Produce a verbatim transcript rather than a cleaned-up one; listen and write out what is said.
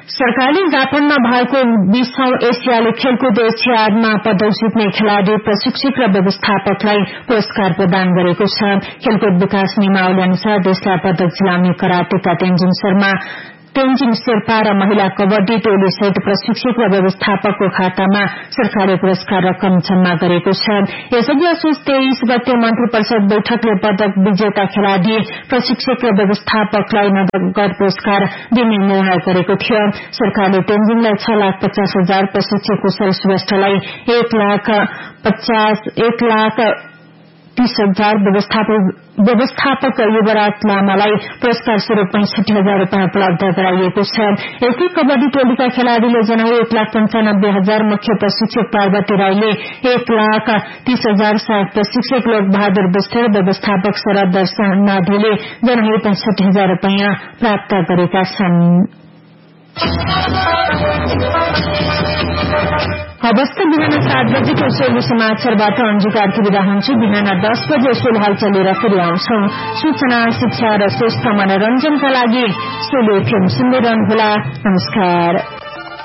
सरकारले जापानमा भएको बीसौं एसियाली खेलकुद एसियाडमा पदक जित्ने खेलाड़ी प्रशिक्षक र व्यवस्थापकलाई पुरस्कार प्रदान गरेको छ। खेलकुद विकास नियमावली अनुसार देशलाई पदक जिलाउने कराटेका तेन्जिङ शर्मा, तेन्जिङ शेर्पा र महिला कबड्डी टोली सहित प्रशिक्षक र व्यवस्थापकको खातामा सरकारले पुरस्कार रकम जम्मा गरेको छ। यसअघि असोज तेइस गते मन्त्री परिषद बैठकले पदक विजेता खेलाड़ी, प्रशिक्षक र व्यवस्थापकलाई नगद पुरस्कार दिने निर्णय गरेको थियो। सरकारले तेन्जिङलाई छ लाख पचास हजार, प्रशिक्षक कुशल श्रेष्ठलाई एक लाख पचास एक लाख तीस हजार, व्यवस्थापक युवराज लामालाई पुरस्कार स्वरूप पैंसठी हजार रूपियाँ उपलब्ध गराइएको छ। यस्तै कबड्डी टोलीका खेलाड़ीले जनाए एक लाख पञ्चानब्बे हजार, मुख्य प्रशिक्षक पार्वती राईले एक लाख तीस हजार, सहायक प्रशिक्षक लोक बहादुर विष्ट, व्यवस्थापक शरद दर्शनाधीले जनाए पैंसठी हजार रूपियाँ प्राप्त गरेका छन्। अवस्था बिहान सात बजेको उसेलु समाचारबाट अन्जु कार्की विदा हुन्छु। बिहान दस बजे उसेल हलचल लिएर फेरि आउँछौ। सूचना, शिक्षा र स्वस्थ मनोरञ्जनका लागि सोलो एफएम सुन्दै रहनुहोला। नमस्कार।